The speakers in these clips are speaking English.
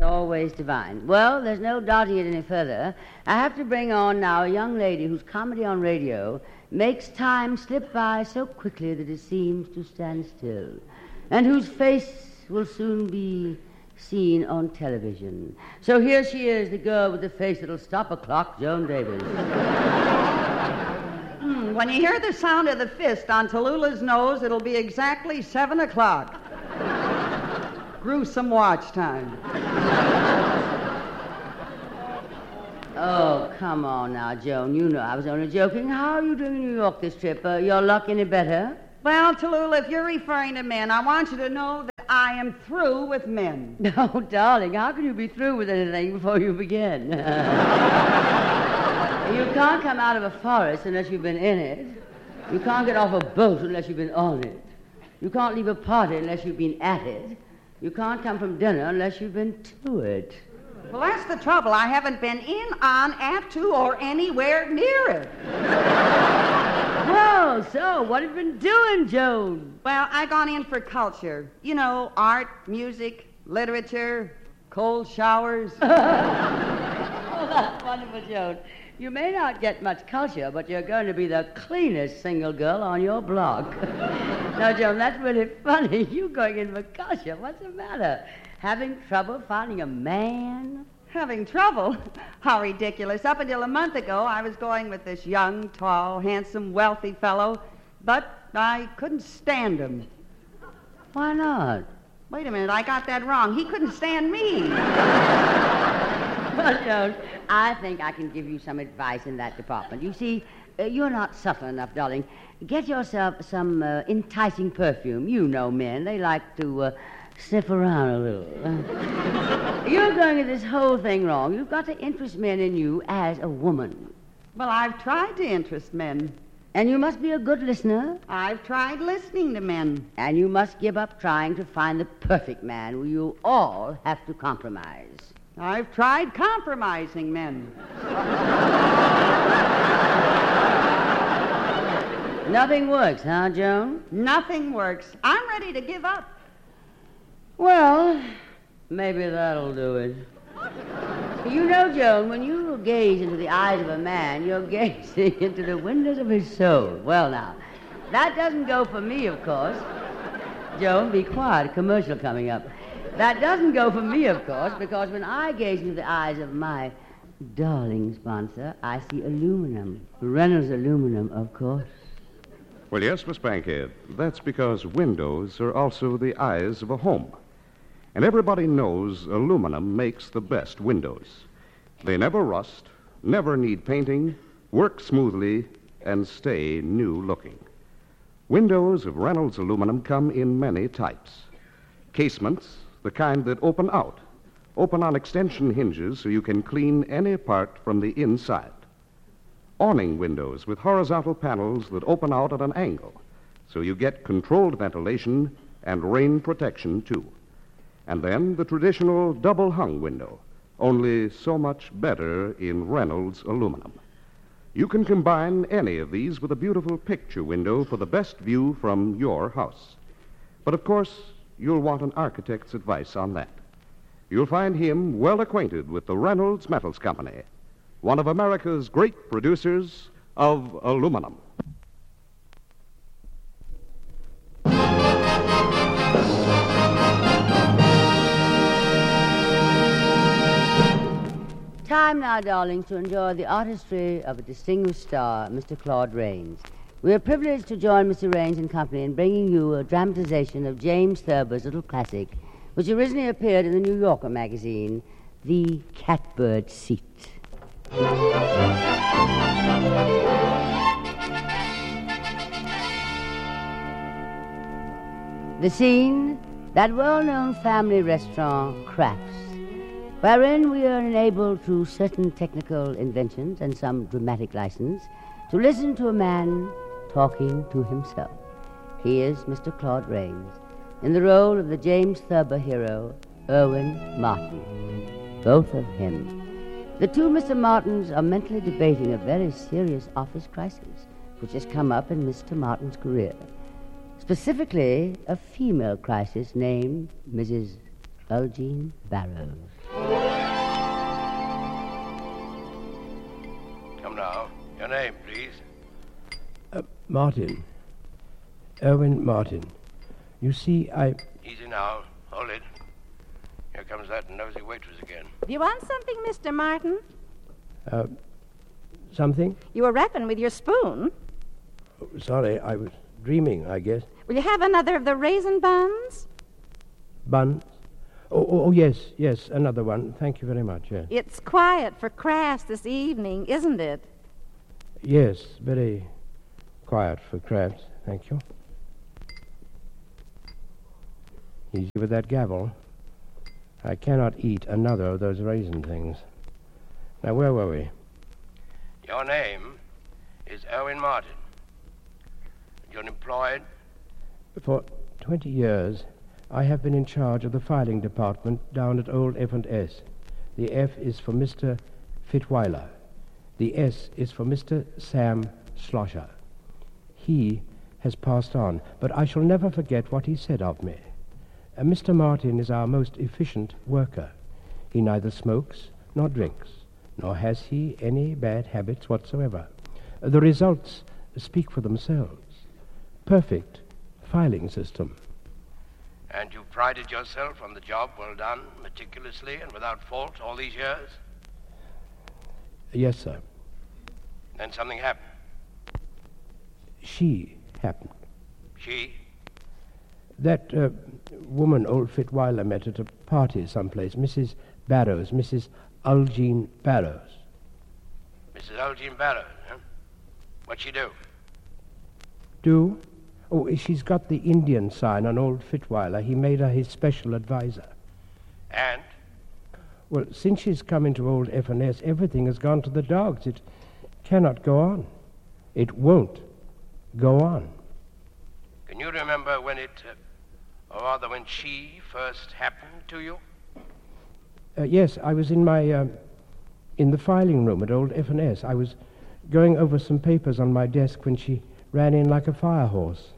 always divine. Well, there's no doubting it any further. I have to bring on now a young lady whose comedy on radio makes time slip by so quickly that it seems to stand still, and whose face will soon be seen on television. So here she is, the girl with the face that'll stop a clock, Joan Davis. When you hear the sound of the fist on Tallulah's nose, it'll be exactly 7 o'clock. Gruesome watch time. Oh, come on now, Joan. You know I was only joking. How are you doing in New York this trip? Your luck any better? Well, Tallulah, if you're referring to men, I want you to know that I am through with men. Oh, darling, how can you be through with anything before you begin? You can't come out of a forest unless you've been in it. You can't get off a boat unless you've been on it. You can't leave a party unless you've been at it. You can't come from dinner unless you've been to it. Well, that's the trouble. I haven't been in, on, at, to, or anywhere near it. Well, so what have you been doing, Joan? Well, I gone in for culture. You know, art, music, literature, cold showers. Oh, that's wonderful, Joan. You may not get much culture, but you're going to be the cleanest single girl on your block. Now, Joan, that's really funny. You going in for culture. What's the matter? Having trouble finding a man? Having trouble? How ridiculous. Up until a month ago, I was going with this young, tall, handsome, wealthy fellow, but I couldn't stand him. Why not? Wait a minute, I got that wrong. He couldn't stand me. Well, Joan, I think I can give you some advice in that department. You see, you're not subtle enough, darling. Get yourself some enticing perfume. You know men. They like to sniff around a little. You're going at this whole thing wrong. You've got to interest men in you as a woman. Well, I've tried to interest men. And you must be a good listener. I've tried listening to men. And you must give up trying to find the perfect man where you all have to compromise. I've tried compromising men. Nothing works, huh, Joan? Nothing works. I'm ready to give up. Well, maybe that'll do it. You know, Joan, when you gaze into the eyes of a man, you're gazing into the windows of his soul. Well, now, that doesn't go for me, of course. Joan, be quiet. A commercial coming up. That doesn't go for me, of course, because when I gaze into the eyes of my darling sponsor, I see aluminum. Reynolds aluminum, of course. Well, yes, Miss Bankhead. That's because windows are also the eyes of a home. And everybody knows aluminum makes the best windows. They never rust, never need painting, work smoothly, and stay new-looking. Windows of Reynolds aluminum come in many types. Casements, the kind that open out, open on extension hinges so you can clean any part from the inside. Awning windows with horizontal panels that open out at an angle so you get controlled ventilation and rain protection, too. And then the traditional double-hung window, only so much better in Reynolds aluminum. You can combine any of these with a beautiful picture window for the best view from your house. But, of course, you'll want an architect's advice on that. You'll find him well acquainted with the Reynolds Metals Company, one of America's great producers of aluminum. Time now, darlings, to enjoy the artistry of a distinguished star, Mr. Claude Rains. We are privileged to join Mr. Rains and company in bringing you a dramatization of James Thurber's little classic, which originally appeared in the New Yorker magazine, The Catbird Seat. The scene, that well-known family restaurant, Kraft's, wherein we are enabled through certain technical inventions and some dramatic license to listen to a man talking to himself. He is Mr. Claude Rains, in the role of the James Thurber hero, Irwin Martin. Both of him. The two Mr. Martins are mentally debating a very serious office crisis which has come up in Mr. Martin's career. Specifically, a female crisis named Mrs. Eugene Barrows. Martin. Erwin Martin. You see, Easy now. Hold it. Here comes that nosy waitress again. Do you want something, Mr. Martin? Something? You were rapping with your spoon. Oh, sorry, I was dreaming, I guess. Will you have another of the raisin buns? Buns? Oh, yes, another one. Thank you very much, yes. It's quiet for crafts this evening, isn't it? Yes, very quiet for crabs. Thank you. Easy with that gavel. I cannot eat another of those raisin things. Now, where were we? Your name is Erwin Martin. You're employed? For 20 years, I have been in charge of the filing department down at Old F&S. The F is for Mr. Fitweiler. The S is for Mr. Sam Slosher. He has passed on, but I shall never forget what he said of me. Mr. Martin is our most efficient worker. He neither smokes nor drinks, nor has he any bad habits whatsoever. The results speak for themselves. Perfect filing system. And you've prided yourself on the job well done, meticulously and without fault all these years? Yes, sir. Then something happened. She happened. She? That woman old Fitweiler met at a party someplace, Mrs. Barrows, Mrs. Ulgene Barrows. Mrs. Ulgene Barrows, huh? What'd she do? Do? Oh, she's got the Indian sign on old Fitweiler. He made her his special advisor. And? Well, since she's come into old F&S, everything has gone to the dogs. It cannot go on. It won't go on. Can you remember when or rather when she first happened to you? Yes, I was in the filing room at old F&S. I was going over some papers on my desk when she ran in like a fire horse.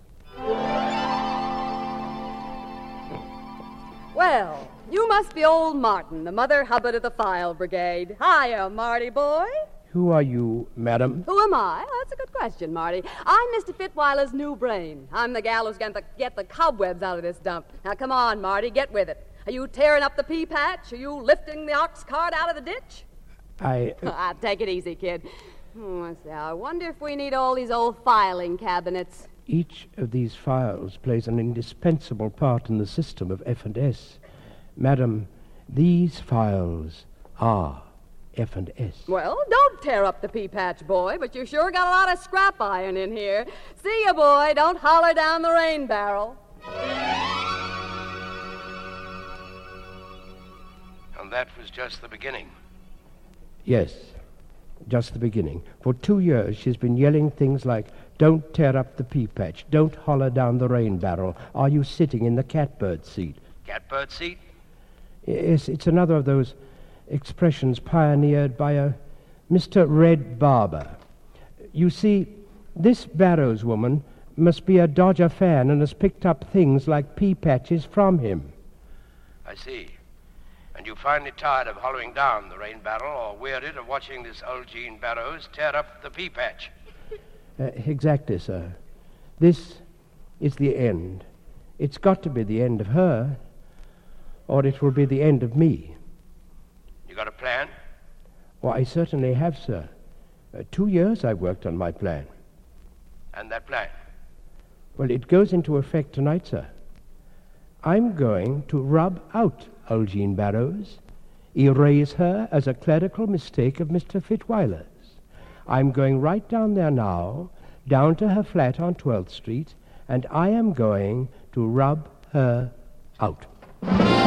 Well, you must be old Martin, the Mother Hubbard of the File Brigade. Hiya, Marty boy. Who are you, madam? Who am I? Oh, that's a good question, Marty. I'm Mr. Fitweiler's new brain. I'm the gal who's going to get the cobwebs out of this dump. Now, come on, Marty, get with it. Are you tearing up the pea patch? Are you lifting the ox cart out of the ditch? Take it easy, kid. Let's see. I wonder if we need all these old filing cabinets. Each of these files plays an indispensable part in the system of F&S. Madam, these files are F&S. Well, don't tear up the pea patch, boy, but you sure got a lot of scrap iron in here. See ya, boy. Don't holler down the rain barrel. And that was just the beginning. Yes, just the beginning. For 2 years, she's been yelling things like, don't tear up the pea patch, don't holler down the rain barrel, are you sitting in the catbird seat? Catbird seat? Yes, it's another of those expressions pioneered by a Mr. Red Barber. You see, this Barrows woman must be a Dodger fan and has picked up things like pea patches from him. I see. And you finally tired of hollowing down the rain barrel or wearied of watching this Ulgene Barrows tear up the pea patch. Exactly, sir. This is the end. It's got to be the end of her, or it will be the end of me. You got a plan? Well, I certainly have, sir. 2 years I've worked on my plan. And that plan? Well, it goes into effect tonight, sir. I'm going to rub out Ulgene Barrows, erase her as a clerical mistake of Mr. Fitweiler's. I'm going right down there now, down to her flat on 12th Street, and I am going to rub her out.